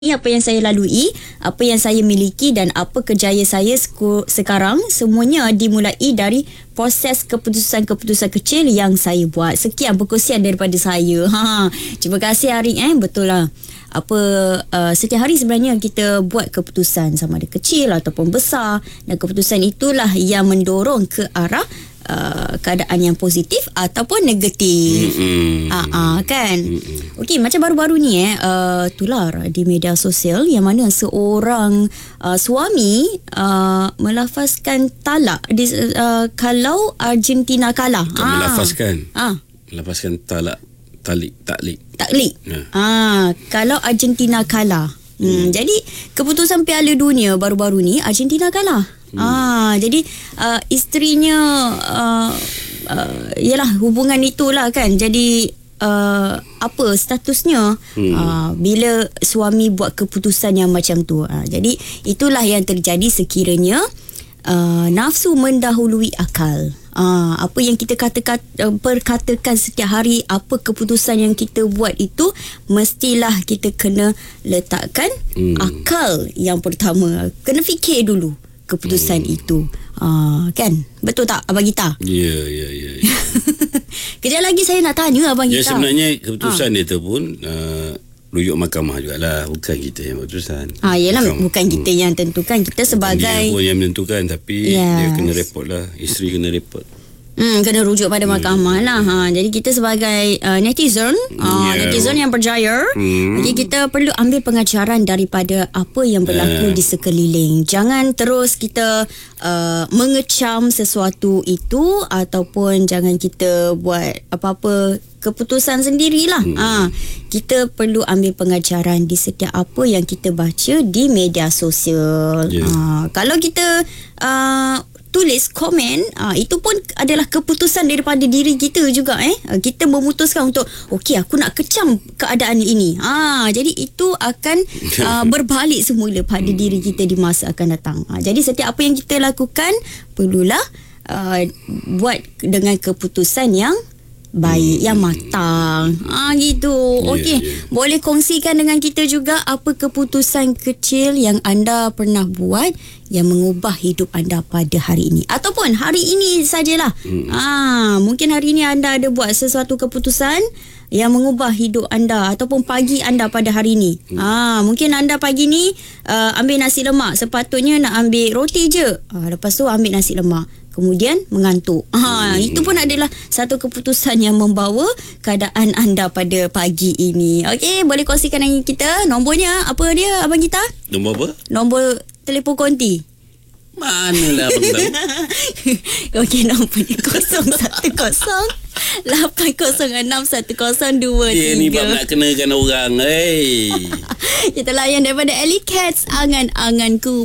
Ini apa yang saya lalui, apa yang saya miliki dan apa kejayaan saya sekarang, semuanya dimulai dari proses keputusan-keputusan kecil yang saya buat. Sekian perkongsian daripada saya. Terima kasih Arik. Betul lah. Setiap hari sebenarnya kita buat keputusan sama ada kecil ataupun besar, dan keputusan itulah yang mendorong ke arah keadaan yang positif ataupun negatif. Kan. Okey, macam baru-baru ni tular di media sosial yang mana seorang suami melafazkan talak kalau Argentina kalah. Melafazkan taklik. Kalau Argentina kalah. Jadi keputusan Piala Dunia baru-baru ni Argentina kalah. Jadi isterinya yalah, hubungan itulah kan. Jadi apa statusnya bila suami buat keputusan yang macam tu. Jadi itulah yang terjadi sekiranya nafsu mendahului akal. Apa yang kita perkatakan setiap hari, apa keputusan yang kita buat itu, mestilah kita kena letakkan akal yang pertama. Kena fikir dulu keputusan itu. Kan? Betul tak Abang Gita? Ya. Kejap lagi saya nak tanya Abang Gita. Ya, sebenarnya keputusan dia tu pun rujuk mahkamah jugalah, bukan kita yang putusan. Yelah, bukan kita yang tentukan, kita sebagai dia pun yang menentukan, tapi dia kena report lah, isteri kena report. Kena rujuk pada mahkamah lah. Jadi kita sebagai netizen yang berjaya, jadi kita perlu ambil pengajaran daripada apa yang berlaku di sekeliling. Jangan terus kita mengecam sesuatu itu, ataupun jangan kita buat apa-apa keputusan sendirilah. Kita perlu ambil pengajaran di setiap apa yang kita baca di media sosial. Kalau kita tulis komen, itu pun adalah keputusan daripada diri kita juga. Kita memutuskan untuk okey, aku nak kecam keadaan ini. Jadi itu akan berbalik semula pada diri kita di masa akan datang. Jadi setiap apa yang kita lakukan perlulah buat dengan keputusan yang baik, yang matang. Gitu. Okey. Boleh kongsikan dengan kita juga apa keputusan kecil yang anda pernah buat yang mengubah hidup anda pada hari ini, ataupun hari ini sajalah. Mungkin hari ini anda ada buat sesuatu keputusan yang mengubah hidup anda ataupun pagi anda pada hari ini. Mungkin anda pagi ni ambil nasi lemak, sepatutnya nak ambil roti je. Lepas tu ambil nasi lemak, kemudian mengantuk. Itu pun adalah satu keputusan yang membawa keadaan anda pada pagi ini. Okey, boleh kongsikan dengan kita. Nombornya apa dia Abang Gita? Nombor apa? Nombor telefon konti. Manalah abang tahu. Okey, nombornya 010-806-1023. Ni bab nak kenakan orang. Kita layan daripada Ellie Cats, Angan-Anganku.